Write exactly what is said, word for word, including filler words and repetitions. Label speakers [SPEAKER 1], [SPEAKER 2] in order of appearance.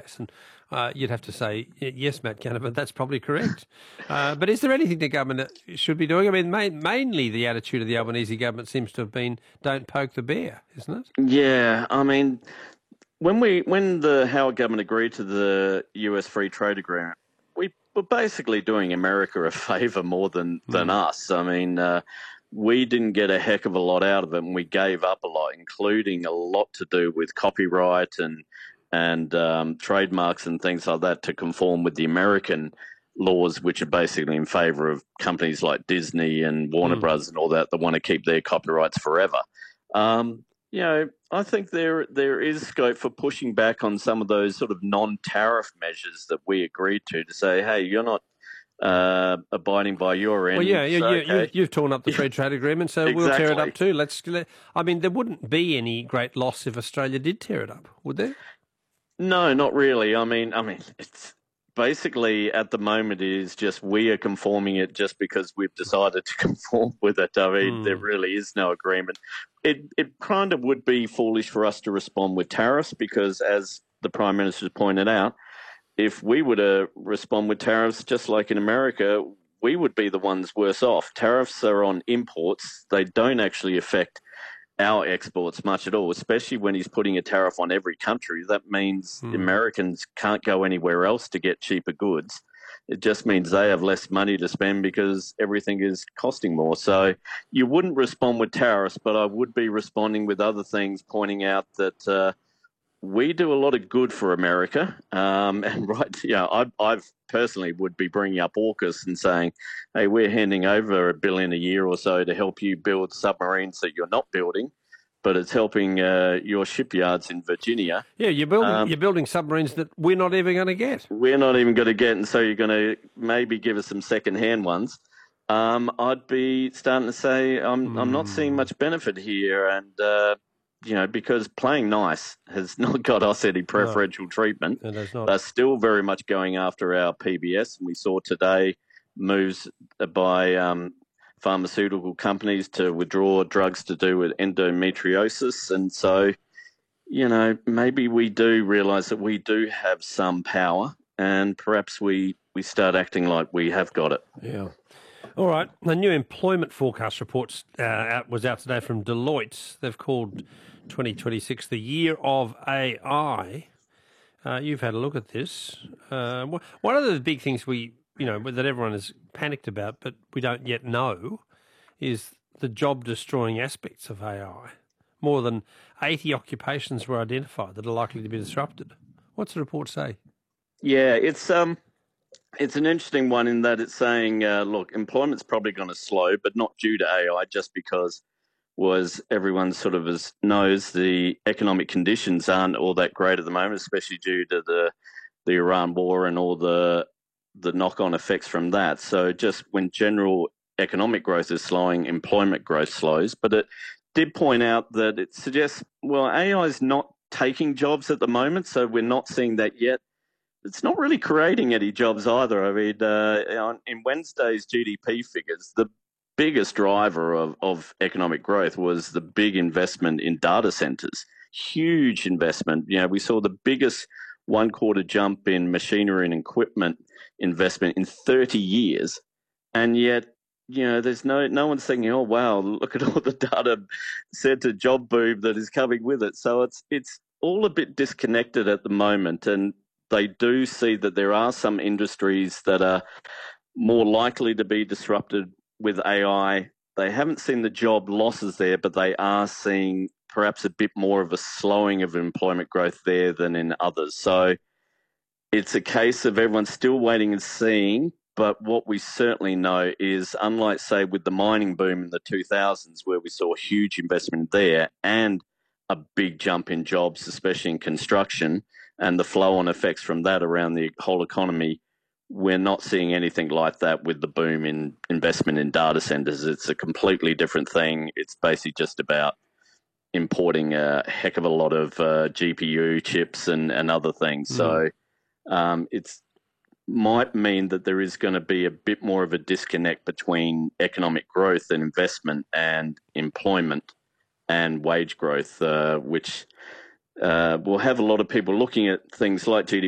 [SPEAKER 1] gas. And uh, you'd have to say, yes, Matt Canavan, that's probably correct. Uh, but is there anything the government should be doing? I mean, ma- mainly the attitude of the Albanese government seems to have been, don't poke the bear, isn't it?
[SPEAKER 2] Yeah, I mean, when we when the Howard government agreed to the U S free trade agreement, we were basically doing America a favour more than than
[SPEAKER 1] Mm.
[SPEAKER 2] us. I mean, uh, we didn't get a heck of a lot out of it, and we gave up a lot, including a lot to do with copyright and and um, trademarks and things like that to conform with the American laws, which are basically in favour of companies like Disney and Warner
[SPEAKER 1] Mm.
[SPEAKER 2] Bros. And all that that want to keep their copyrights forever. Um, you know, I think there there is scope for pushing back on some of those sort of non-tariff measures that we agreed to, to say, hey, you're not uh, abiding by your end.
[SPEAKER 1] Well, yeah, you,
[SPEAKER 2] so,
[SPEAKER 1] you,
[SPEAKER 2] okay.
[SPEAKER 1] you've, you've torn up the free trade agreement, so
[SPEAKER 2] Exactly.
[SPEAKER 1] we'll tear it up too. Let's. Let, I mean, there wouldn't be any great loss if Australia did tear it up, would there?
[SPEAKER 2] No, not really. I mean, I mean, it's basically at the moment is just we are conforming it just because we've decided to conform with it. I mean,
[SPEAKER 1] Mm.
[SPEAKER 2] there really is no agreement. It it kind of would be foolish for us to respond with tariffs because, as the Prime Minister pointed out, if we were to respond with tariffs just like in America, we would be the ones worse off. Tariffs are on imports. They don't actually affect our exports much at all, especially when he's putting a tariff on every country. That means
[SPEAKER 1] Mm.
[SPEAKER 2] Americans can't go anywhere else to get cheaper goods. It just means they have less money to spend because everything is costing more. So you wouldn't respond with tariffs, but I would be responding with other things, pointing out that uh, we do a lot of good for America. Um, and right, you know, I I've personally would be bringing up AUKUS and saying, hey, we're handing over a billion a year or so to help you build submarines that you're not building, but it's helping uh, your shipyards in Virginia.
[SPEAKER 1] Yeah, you're building
[SPEAKER 2] Um,
[SPEAKER 1] you're building submarines that we're not even going to get.
[SPEAKER 2] We're not even going to get, and so you're going to maybe give us some second-hand ones. Um, I'd be starting to say I'm I'm not seeing
[SPEAKER 1] Mm.
[SPEAKER 2] much benefit here, and uh, you know, because playing nice has not got us any preferential
[SPEAKER 1] No,
[SPEAKER 2] treatment.
[SPEAKER 1] it does not.
[SPEAKER 2] They're still very much going after our P B S, and we saw today moves by um, pharmaceutical companies to withdraw drugs to do with endometriosis, and so you know, maybe we do realise that we do have some power, and perhaps we we start acting like we have got it.
[SPEAKER 1] Yeah. All right. The new employment forecast report uh, out, was out today from Deloitte. They've called twenty twenty-six the year of A I. Uh, you've had a look at this. Uh, wh- one of the big things we, you know, that everyone is panicked about, but we don't yet know, is the job-destroying aspects of A I. More than eighty occupations were identified that are likely to be disrupted. What's the report say?
[SPEAKER 2] Yeah, it's um, it's an interesting one in that it's saying, uh, look, employment's probably going to slow, but not due to A I, just because was everyone sort of as knows the economic conditions aren't all that great at the moment, especially due to the the Iran war and all the the knock-on effects from that. So just when general economic growth is slowing, employment growth slows. But it did point out that it suggests, well, A I is not taking jobs at the moment, so we're not seeing that yet. It's not really creating any jobs either. I mean, uh, in Wednesday's G D P figures, the biggest driver of, of economic growth was the big investment in data centers. Huge investment. You know, we saw the biggest one quarter jump in machinery and equipment investment in thirty years. And yet, you know, there's no no one's thinking, oh wow, look at all the data center job boom that is coming with it. So it's it's all a bit disconnected at the moment, and they do see that there are some industries that are more likely to be disrupted with A I. They haven't seen the job losses there, but they are seeing perhaps a bit more of a slowing of employment growth there than in others. So it's a case of everyone's still waiting and seeing. But what we certainly know is, unlike, say, with the mining boom in the two thousands, where we saw huge investment there and a big jump in jobs, especially in construction, and the flow-on effects from that around the whole economy, we're not seeing anything like that with the boom in investment in data centers. It's a completely different thing. It's basically just about importing a heck of a lot of uh, G P U chips and, and other things. Mm. So um, it's might mean that there is going to be a bit more of a disconnect between economic growth and investment and employment and wage growth, uh, which uh, will have a lot of people looking at things like G D P